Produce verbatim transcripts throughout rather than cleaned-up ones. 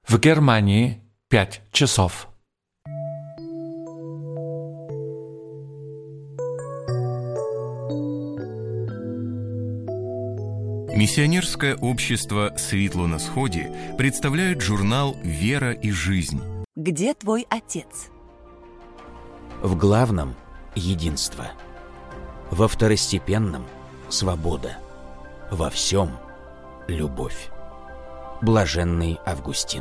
В Германии пять часов. Миссионерское общество «Светло на сходе» представляет журнал «Вера и жизнь». Где твой отец? В главном – единство. Во второстепенном – свобода. Во всем – любовь. Блаженный Августин.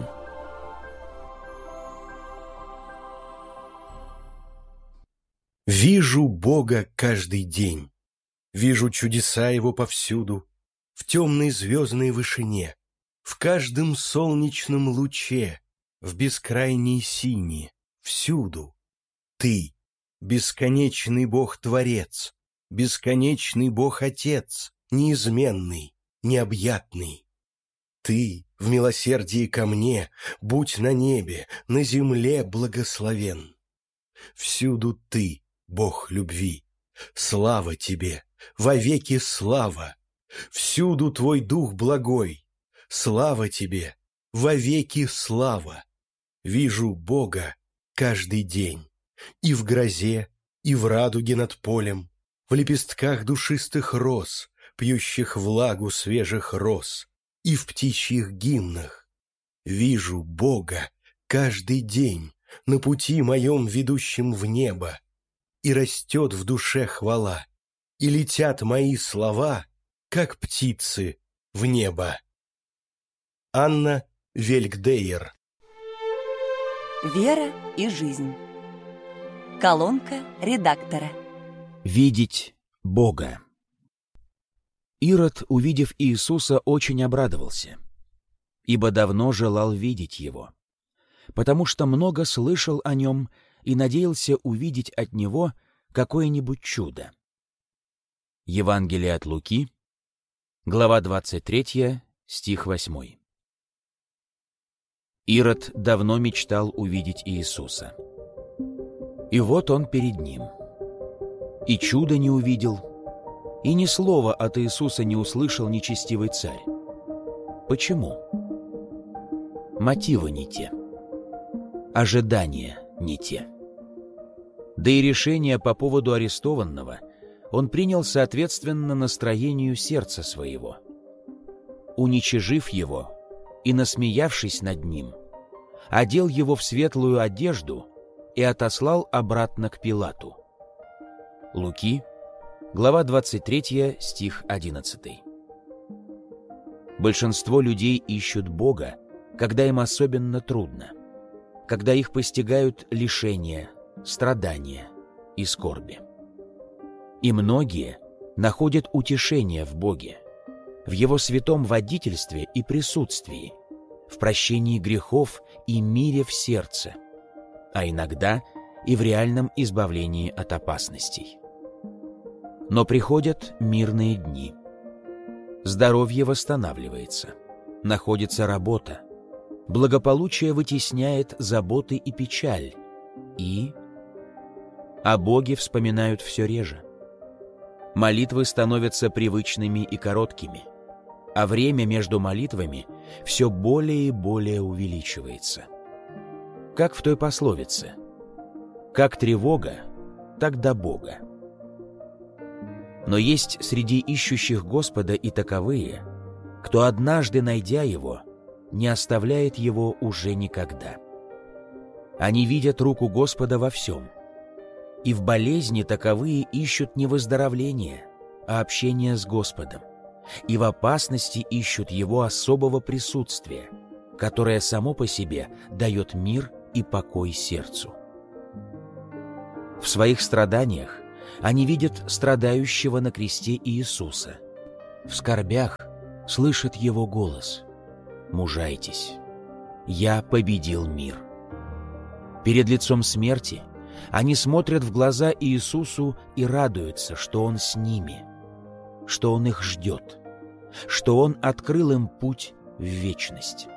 Вижу Бога каждый день, вижу чудеса Его повсюду, в темной звездной вышине, в каждом солнечном луче, в бескрайней сине, всюду. Ты, бесконечный Бог-творец, бесконечный Бог-отец, неизменный, необъятный. Ты, в милосердии ко мне, будь на небе, на земле благословен. Всюду Ты, Бог любви, слава Тебе, вовеки слава. Всюду Твой Дух благой, слава Тебе, вовеки слава. Вижу Бога каждый день, и в грозе, и в радуге над полем, в лепестках душистых роз, пьющих влагу свежих роз, и в птичьих гимнах. Вижу Бога каждый день на пути моем, ведущем в небо, и растет в душе хвала, и летят мои слова, как птицы, в небо. Анна Велькдейер. Вера и жизнь. Колонка редактора. Видеть Бога. Ирод, увидев Иисуса, очень обрадовался, ибо давно желал видеть Его, потому что много слышал о Нем и надеялся увидеть от Него какое-нибудь чудо. Евангелие от Луки, глава двадцать третья, стих восьмой. Ирод давно мечтал увидеть Иисуса. И вот он перед ним. И чуда не увидел, и ни слова от Иисуса не услышал нечестивый царь. Почему? Мотивы не те. Ожидания не те. Да и решение по поводу арестованного он принял соответственно настроению сердца своего. Уничижив его и насмеявшись над ним, одел его в светлую одежду и отослал обратно к Пилату. Луки, глава двадцать третья, стих одиннадцатый. Большинство людей ищут Бога, когда им особенно трудно, когда их постигают лишения, страдания и скорби. И многие находят утешение в Боге, в Его святом водительстве и присутствии, в прощении грехов и мире в сердце, а иногда и в реальном избавлении от опасностей. Но приходят мирные дни. Здоровье восстанавливается, находится работа, благополучие вытесняет заботы и печаль, и о Боге вспоминают все реже. Молитвы становятся привычными и короткими, а время между молитвами все более и более увеличивается. Как в той пословице: «Как тревога, так до Бога». Но есть среди ищущих Господа и таковые, кто, однажды найдя Его, не оставляет Его уже никогда. Они видят руку Господа во всем, и в болезни таковые ищут не выздоровления, а общения с Господом, и в опасности ищут Его особого присутствия, которое само по себе дает мир и покой сердцу. В своих страданиях они видят страдающего на кресте Иисуса. В скорбях слышат Его голос: «Мужайтесь, я победил мир». Перед лицом смерти они смотрят в глаза Иисусу и радуются, что Он с ними, что Он их ждет, что Он открыл им путь в вечность.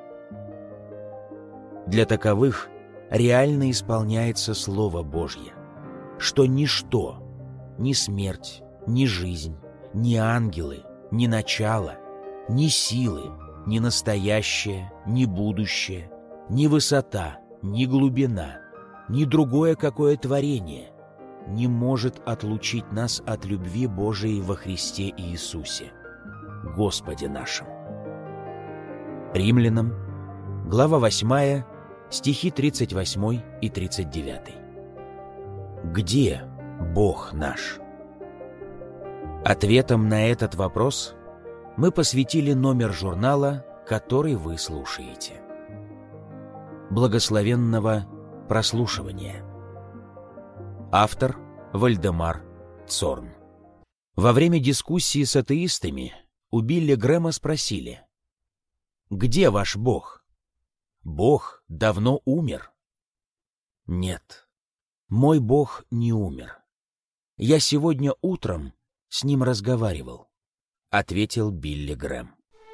Для таковых реально исполняется Слово Божье, что ничто, ни смерть, ни жизнь, ни ангелы, ни начало, ни силы, ни настоящее, ни будущее, ни высота, ни глубина, ни другое какое творение не может отлучить нас от любви Божией во Христе Иисусе, Господе нашим. Римлянам, глава восьмая, стихи тридцать восемь и тридцать девять. Где Бог наш? Ответом на этот вопрос мы посвятили номер журнала, который вы слушаете. Благословенного прослушивания. Автор Вальдемар Цорн. Во время дискуссии с атеистами у Билли Грэма спросили: «Где ваш Бог? Бог давно умер». «Нет, мой Бог не умер. Я сегодня утром с ним разговаривал», — ответил Билли Грэм.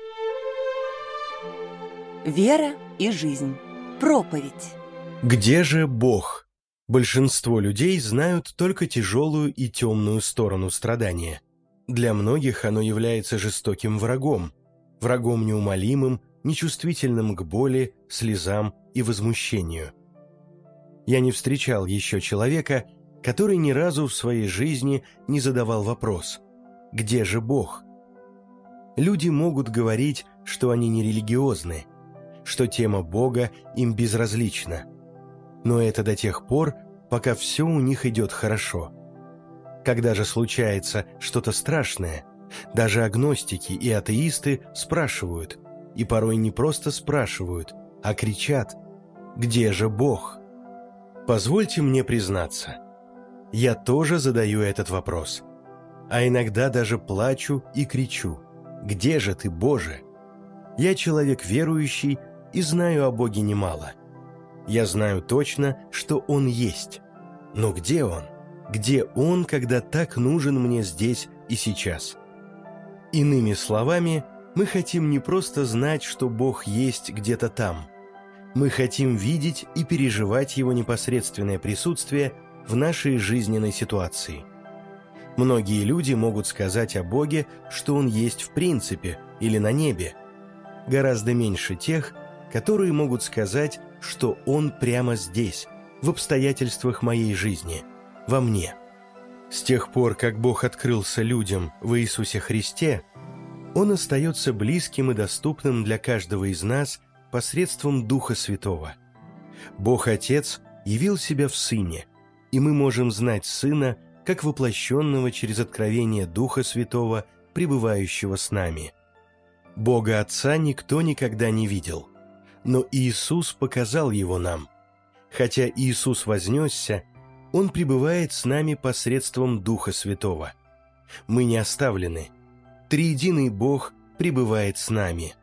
Вера и жизнь. Проповедь. Где же Бог? Большинство людей знают только тяжелую и темную сторону страдания. Для многих оно является жестоким врагом, врагом неумолимым, нечувствительным к боли, слезам и возмущению. Я не встречал еще человека, который ни разу в своей жизни не задавал вопрос: «Где же Бог?». Люди могут говорить, что они не религиозны, что тема Бога им безразлична. Но это до тех пор, пока все у них идет хорошо. Когда же случается что-то страшное, даже агностики и атеисты спрашивают, и порой не просто спрашивают, а кричат: «Где же Бог?». Позвольте мне признаться, я тоже задаю этот вопрос, а иногда даже плачу и кричу: «Где же ты, Боже?». Я человек верующий и знаю о Боге немало. Я знаю точно, что Он есть. Но где Он? Где Он, когда так нужен мне здесь и сейчас? Иными словами, мы хотим не просто знать, что Бог есть где-то там. Мы хотим видеть и переживать Его непосредственное присутствие в нашей жизненной ситуации. Многие люди могут сказать о Боге, что Он есть в принципе или на небе. Гораздо меньше тех, которые могут сказать, что Он прямо здесь, в обстоятельствах моей жизни, во мне. С тех пор, как Бог открылся людям в Иисусе Христе, Он остается близким и доступным для каждого из нас посредством Духа Святого. Бог Отец явил себя в Сыне, и мы можем знать Сына как воплощенного через откровение Духа Святого, пребывающего с нами. Бога Отца никто никогда не видел, но Иисус показал Его нам. Хотя Иисус вознесся, Он пребывает с нами посредством Духа Святого. Мы не оставлены. Триединый Бог пребывает с нами.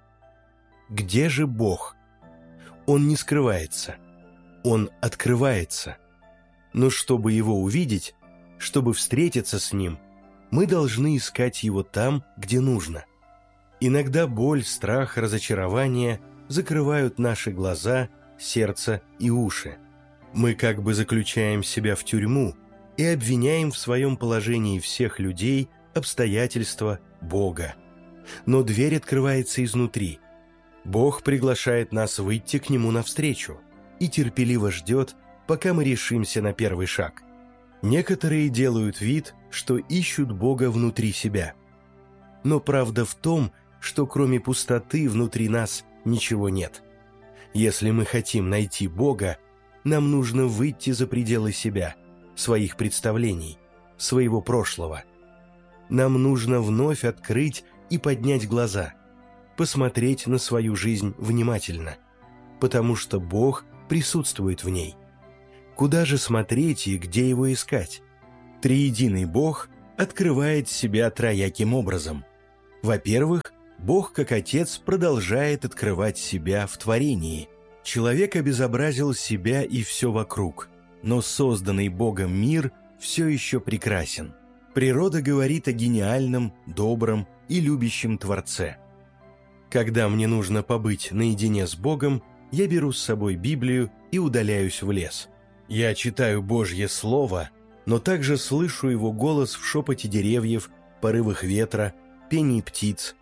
Где же Бог? Он не скрывается. Он открывается. Но чтобы Его увидеть, чтобы встретиться с Ним, мы должны искать Его там, где нужно. Иногда боль, страх, разочарование закрывают наши глаза, сердце и уши. Мы как бы заключаем себя в тюрьму и обвиняем в своем положении всех людей, обстоятельства, Бога. Но дверь открывается изнутри. Бог приглашает нас выйти к Нему навстречу и терпеливо ждет, пока мы решимся на первый шаг. Некоторые делают вид, что ищут Бога внутри себя. Но правда в том, что кроме пустоты внутри нас ничего нет. Если мы хотим найти Бога, нам нужно выйти за пределы себя, своих представлений, своего прошлого. Нам нужно вновь открыть и поднять глаза, посмотреть на свою жизнь внимательно, потому что Бог присутствует в ней. Куда же смотреть и где Его искать? Триединый Бог открывает себя трояким образом. Во-первых, Бог, как Отец, продолжает открывать себя в творении. Человек обезобразил себя и все вокруг, но созданный Богом мир все еще прекрасен. Природа говорит о гениальном, добром и любящем Творце. Когда мне нужно побыть наедине с Богом, я беру с собой Библию и удаляюсь в лес. Я читаю Божье Слово, но также слышу Его голос в шепоте деревьев, порывах ветра, пении птиц.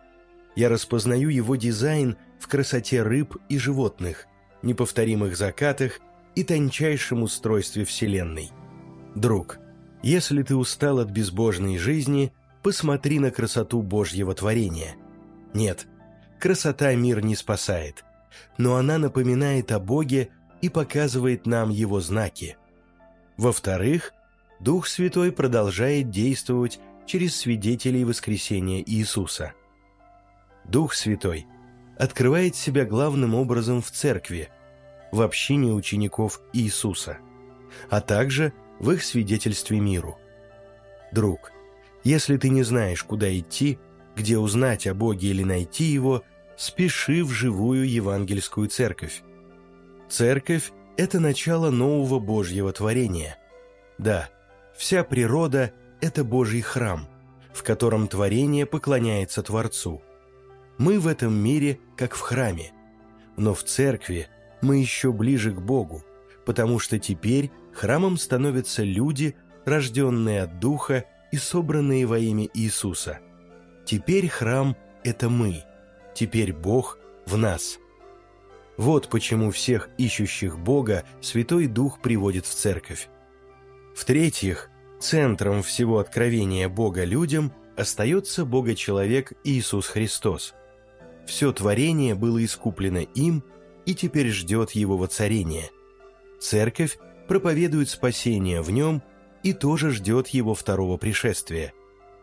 Я распознаю его дизайн в красоте рыб и животных, неповторимых закатах и тончайшем устройстве Вселенной. Друг, если ты устал от безбожной жизни, посмотри на красоту Божьего творения. Нет, красота мир не спасает, но она напоминает о Боге и показывает нам Его знаки. Во-вторых, Дух Святой продолжает действовать через свидетелей воскресения Иисуса. Дух Святой открывает себя главным образом в церкви, в общине учеников Иисуса, а также в их свидетельстве миру. Друг, если ты не знаешь, куда идти, где узнать о Боге или найти Его, спеши в живую евангельскую церковь. Церковь – это начало нового Божьего творения. Да, вся природа – это Божий храм, в котором творение поклоняется Творцу. Мы в этом мире, как в храме, но в церкви мы еще ближе к Богу, потому что теперь храмом становятся люди, рожденные от Духа и собранные во имя Иисуса. Теперь храм – это мы, теперь Бог в нас. Вот почему всех ищущих Бога Святой Дух приводит в церковь. В-третьих, центром всего откровения Бога людям остается Бога-человек Иисус Христос. Все творение было искуплено им и теперь ждет Его воцарения. Церковь проповедует спасение в Нем и тоже ждет Его второго пришествия.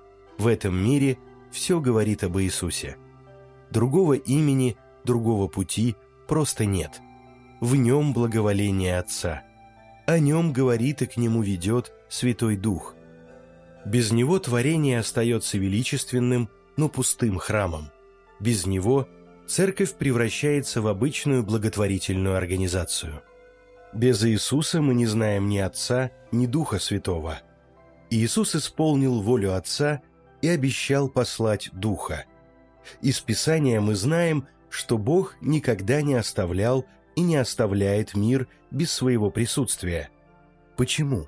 В этом мире все говорит об Иисусе. Другого имени, другого пути просто нет. В Нем благоволение Отца. О Нем говорит и к Нему ведет Святой Дух. Без Него творение остается величественным, но пустым храмом. Без Него церковь превращается в обычную благотворительную организацию. Без Иисуса мы не знаем ни Отца, ни Духа Святого. Иисус исполнил волю Отца и обещал послать Духа. Из Писания мы знаем, что Бог никогда не оставлял и не оставляет мир без своего присутствия. Почему?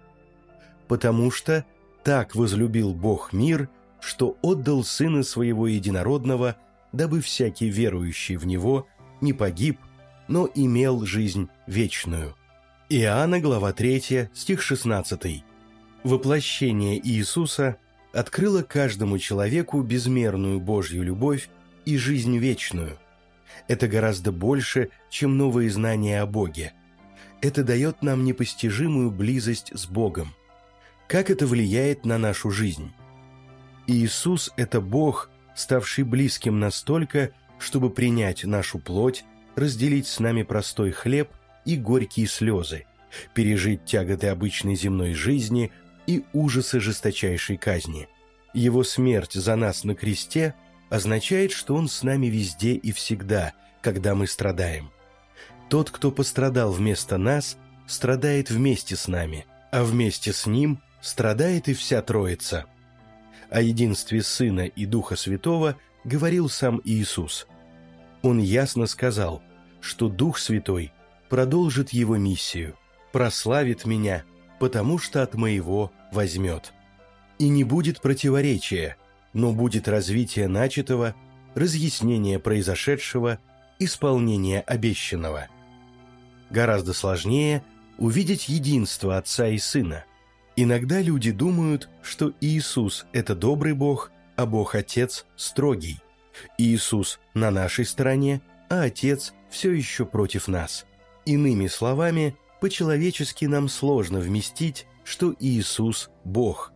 Потому что так возлюбил Бог мир, что отдал Сына Своего Единородного, дабы всякий верующий в Него не погиб, но имел жизнь вечную. Иоанна, глава третья, стих шестнадцатый. Воплощение Иисуса открыло каждому человеку безмерную Божью любовь и жизнь вечную. Это гораздо больше, чем новые знания о Боге. Это дает нам непостижимую близость с Богом. Как это влияет на нашу жизнь? Иисус – это Бог, ставший близким настолько, чтобы принять нашу плоть, разделить с нами простой хлеб и горькие слезы, пережить тяготы обычной земной жизни и ужасы жесточайшей казни. Его смерть за нас на кресте означает, что Он с нами везде и всегда, когда мы страдаем. Тот, кто пострадал вместо нас, страдает вместе с нами, а вместе с Ним страдает и вся Троица. О единстве Сына и Духа Святого говорил сам Иисус. Он ясно сказал, что Дух Святой продолжит Его миссию, прославит Меня, потому что от Моего возьмет. И не будет противоречия, но будет развитие начатого, разъяснение произошедшего, исполнение обещанного. Гораздо сложнее увидеть единство Отца и Сына. Иногда люди думают, что Иисус – это добрый Бог, а Бог-Отец – строгий. Иисус на нашей стороне, а Отец все еще против нас. Иными словами, по-человечески нам сложно вместить, что Иисус – Бог.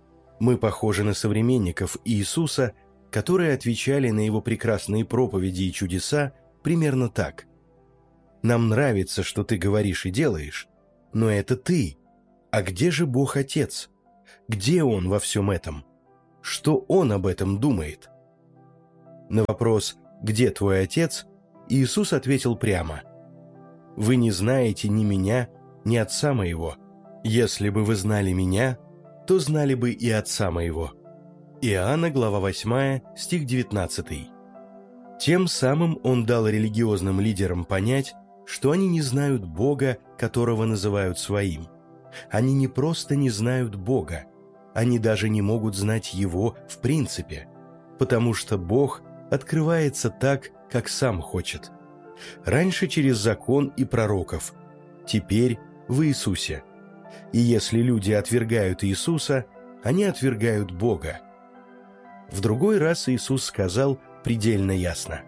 Мы похожи на современников Иисуса, которые отвечали на Его прекрасные проповеди и чудеса примерно так. «Нам нравится, что ты говоришь и делаешь, но это ты. А где же Бог-Отец? Где Он во всем этом? Что Он об этом думает?» На вопрос «Где твой Отец?» Иисус ответил прямо: «Вы не знаете ни Меня, ни Отца Моего. Если бы вы знали Меня, то знали бы и Отца Моего». Иоанна, глава восьмая, стих девятнадцатый. Тем самым Он дал религиозным лидерам понять, что они не знают Бога, которого называют своим. Они не просто не знают Бога, они даже не могут знать Его в принципе, потому что Бог открывается так, как сам хочет. Раньше через закон и пророков, теперь в Иисусе. И если люди отвергают Иисуса, они отвергают Бога. В другой раз Иисус сказал предельно ясно: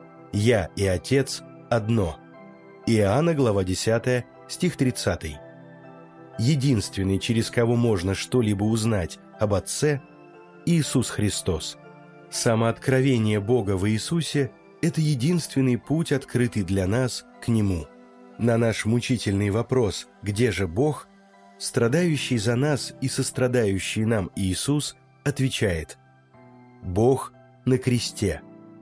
«Я и Отец одно». Иоанна, глава десятая, стих тридцатый. Единственный, через кого можно что-либо узнать об Отце, Иисус Христос. Самооткровение Бога в Иисусе – это единственный путь, открытый для нас к Нему. На наш мучительный вопрос «Где же Бог?», страдающий за нас и сострадающий нам Иисус отвечает: «Бог на кресте».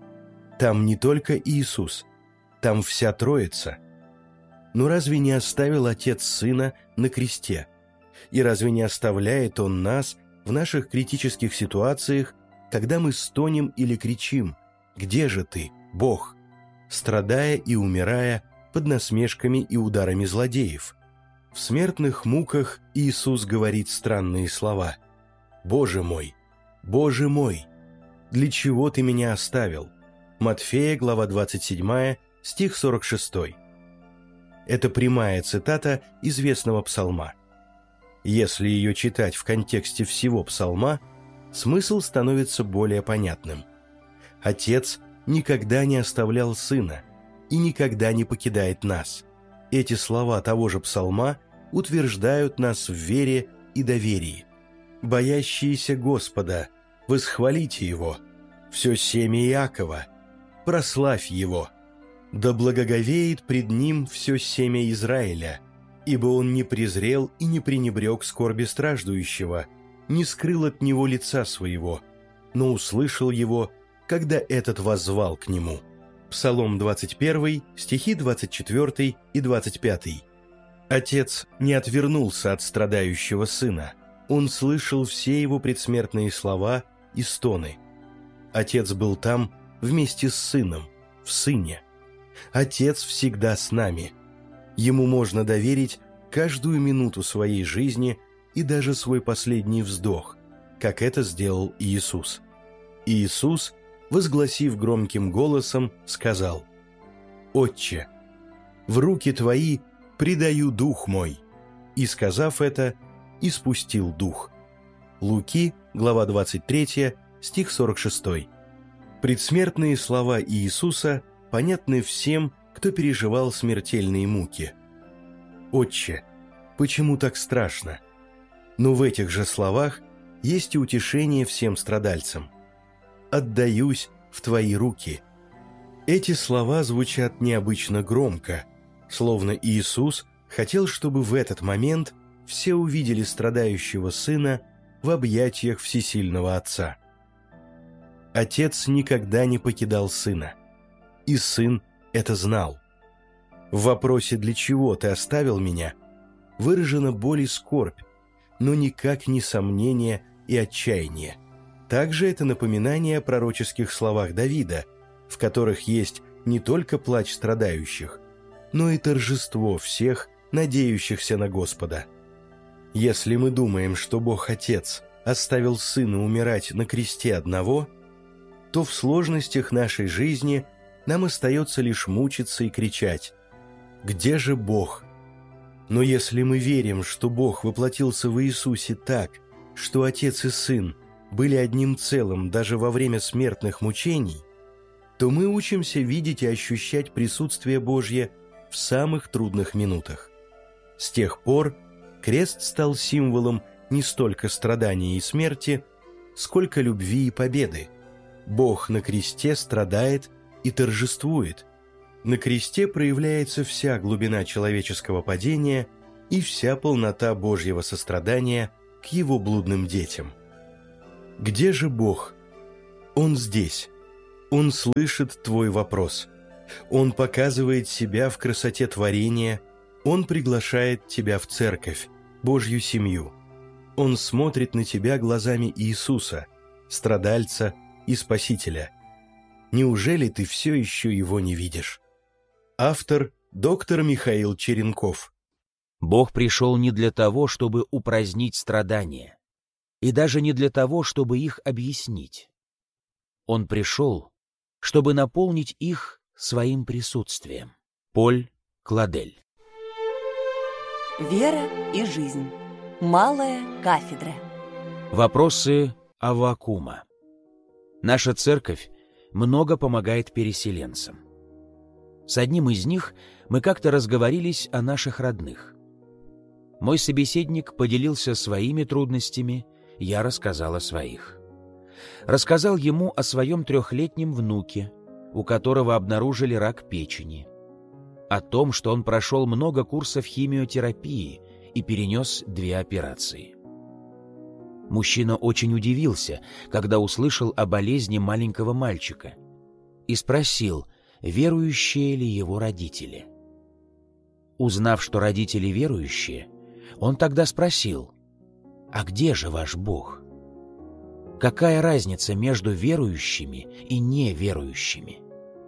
Там не только Иисус, там вся Троица. Но разве не оставил Отец Сына на кресте? И разве не оставляет Он нас в наших критических ситуациях, когда мы стонем или кричим: «Где же Ты, Бог?», страдая и умирая под насмешками и ударами злодеев? В смертных муках Иисус говорит странные слова: «Боже мой, Боже мой, для чего Ты меня оставил?» Матфея, глава двадцать седьмая, стих сорок шестой. Это прямая цитата известного псалма. Если ее читать в контексте всего псалма, смысл становится более понятным. Отец никогда не оставлял Сына и никогда не покидает нас. Эти слова того же псалма утверждают нас в вере и доверии. «Боящиеся Господа, восхвалите Его, все семя Иакова, прославь Его, да благоговеет пред Ним все семя Израиля, ибо Он не презрел и не пренебрег скорби страждущего, не скрыл от Него лица Своего, но услышал Его, когда этот воззвал к Нему». Псалом двадцать первый, стихи двадцать четвёртый и двадцать пятый. Отец не отвернулся от страдающего Сына. Он слышал все Его предсмертные слова и стоны. Отец был там вместе с Сыном, в Сыне. Отец всегда с нами. Ему можно доверить каждую минуту своей жизни и даже свой последний вздох, как это сделал Иисус. Иисус, возгласив громким голосом, сказал: «Отче, в руки Твои предаю дух мой», и, сказав это, испустил дух. Луки, глава двадцать третья, стих сорок шестой. Предсмертные слова Иисуса понятны всем, кто переживал смертельные муки. «Отче, почему так страшно?» Но в этих же словах есть и утешение всем страдальцам. «Отдаюсь в Твои руки». Эти слова звучат необычно громко, словно Иисус хотел, чтобы в этот момент все увидели страдающего Сына в объятиях всесильного Отца. Отец никогда не покидал Сына, и Сын это знал. В вопросе «Для чего Ты оставил меня?» выражена боль и скорбь, но никак не сомнение и отчаяние. Также это напоминание о пророческих словах Давида, в которых есть не только плач страдающих, но и торжество всех, надеющихся на Господа. Если мы думаем, что Бог Отец оставил Сына умирать на кресте одного, то в сложностях нашей жизни нам остается лишь мучиться и кричать: «Где же Бог?». Но если мы верим, что Бог воплотился в Иисусе так, что Отец и Сын были одним целым даже во время смертных мучений, то мы учимся видеть и ощущать присутствие Божье в самых трудных минутах. С тех пор крест стал символом не столько страдания и смерти, сколько любви и победы. Бог на кресте страдает и торжествует. На кресте проявляется вся глубина человеческого падения и вся полнота Божьего сострадания к Его блудным детям. Где же Бог? Он здесь. Он слышит твой вопрос. Он показывает себя в красоте творения. Он приглашает тебя в церковь, Божью семью. Он смотрит на тебя глазами Иисуса, страдальца и Спасителя. Неужели ты все еще Его не видишь? Автор – доктор Михаил Черенков. Бог пришел не для того, чтобы упразднить страдания, и даже не для того, чтобы их объяснить. Он пришел, чтобы наполнить их своим присутствием. Поль Кладель. Вера и жизнь. Малая кафедра. Вопросы Аввакума. Наша церковь много помогает переселенцам. С одним из них мы как-то разговорились о наших родных. Мой собеседник поделился своими трудностями, я рассказал о своих. Рассказал ему о своем трехлетнем внуке, у которого обнаружили рак печени, о том, что он прошел много курсов химиотерапии и перенес две операции. Мужчина очень удивился, когда услышал о болезни маленького мальчика, и спросил, верующие ли его родители. Узнав, что родители верующие, он тогда спросил, «А где же ваш Бог? Какая разница между верующими и неверующими?»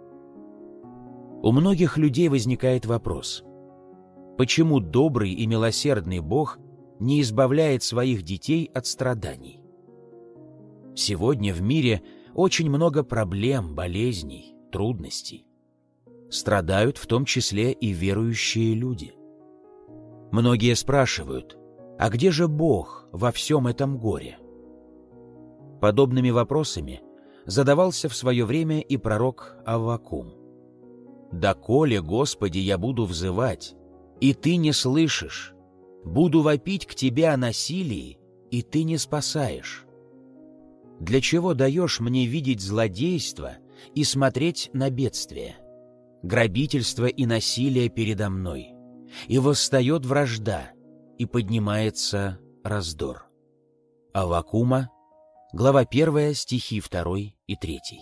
У многих людей возникает вопрос, почему добрый и милосердный Бог не избавляет своих детей от страданий? Сегодня в мире очень много проблем, болезней, трудностей. Страдают в том числе и верующие люди. Многие спрашивают, а где же Бог во всем этом горе? Подобными вопросами задавался в свое время и пророк Аввакум. «Доколе, Господи, я буду взывать, и Ты не слышишь, буду вопить к Тебе о насилии, и Ты не спасаешь. Для чего даешь мне видеть злодейство и смотреть на бедствие, грабительство и насилие передо мной, и восстает вражда, и поднимается раздор». Аввакума, глава первая, стихи второй и третий.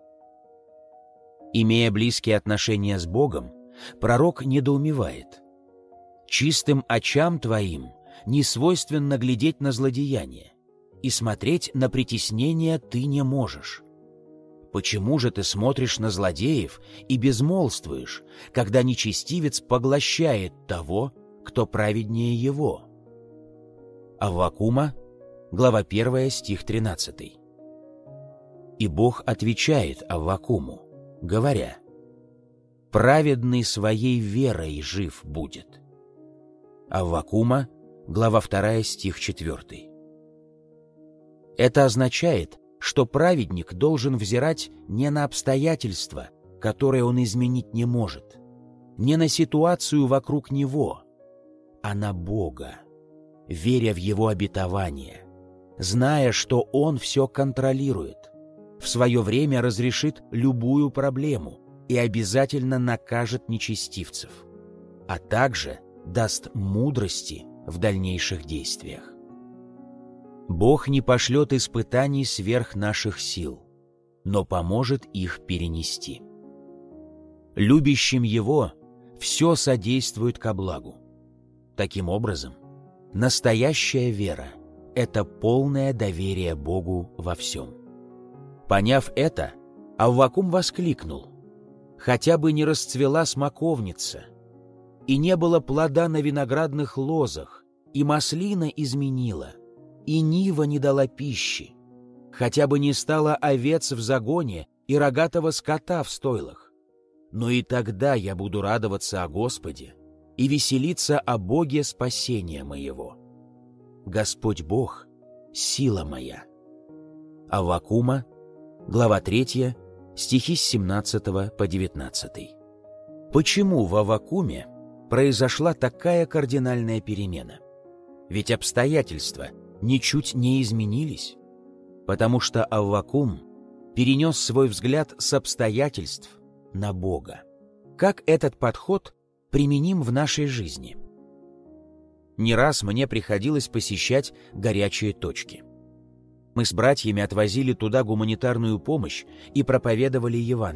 Имея близкие отношения с Богом, пророк недоумевает. «Чистым очам твоим не свойственно глядеть на злодеяние, и смотреть на притеснение ты не можешь. Почему же ты смотришь на злодеев и безмолвствуешь, когда нечестивец поглощает того, кто праведнее его?» Аввакума, глава первая, стих тринадцатый. И Бог отвечает Аввакуму, говоря, «Праведный своей верой жив будет». Аввакума, глава вторая, стих четвертый. Это означает, что праведник должен взирать не на обстоятельства, которые он изменить не может, не на ситуацию вокруг него, а на Бога, веря в Его обетование, зная, что Он все контролирует, в свое время разрешит любую проблему и обязательно накажет нечестивцев, а также даст мудрости в дальнейших действиях. Бог не пошлет испытаний сверх наших сил, но поможет их перенести. Любящим Его все содействует ко благу. Таким образом, настоящая вера — это полное доверие Богу во всем. Поняв это, Аввакум воскликнул, «Хотя бы не расцвела смоковница, и не было плода на виноградных лозах, и маслина изменила, и нива не дала пищи, хотя бы не стало овец в загоне и рогатого скота в стойлах. Но и тогда я буду радоваться о Господе и веселиться о Боге спасения моего. Господь Бог — сила моя». Аввакума, глава третья, стихи с семнадцатого по девятнадцатый. Почему в Аввакуме произошла такая кардинальная перемена? Ведь обстоятельства ничуть не изменились, потому что Аввакум перенес свой взгляд с обстоятельств на Бога. Как этот подход применим в нашей жизни? Не раз мне приходилось посещать горячие точки. Мы с братьями отвозили туда гуманитарную помощь и проповедовали Евангелие.